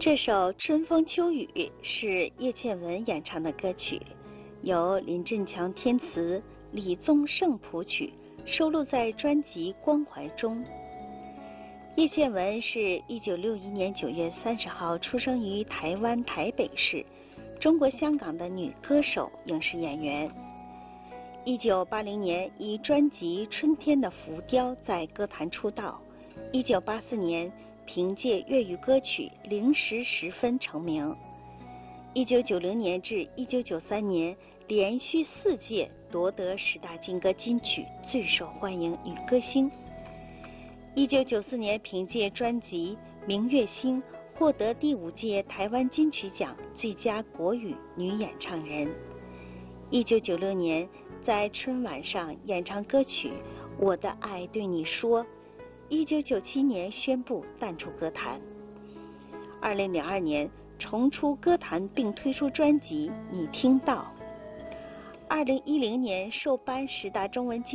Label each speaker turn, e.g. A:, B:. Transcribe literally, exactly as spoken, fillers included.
A: 这首《春风秋雨》是叶倩文演唱的歌曲，由林振强填词，李宗盛谱曲，收录在专辑《关怀》中。叶倩文是一九六一年九月三十号出生于台湾台北市，中国香港的女歌手、影视演员。一九八零年以专辑《春天的浮雕》在歌坛出道。一九八四年凭借粤语歌曲《零时十分》成名。一九九零年至一九九三年连续四届夺得十大劲歌金曲最受欢迎女歌星。一九九四年凭借专辑《明月心》获得第五届台湾金曲奖最佳国语女演唱人。一九九六年在春晚上演唱歌曲《我的爱对你说》。一九九七年宣布淡出歌坛。二零零二年重出歌坛并推出专辑《你听到》。二零一零年受颁十大中文金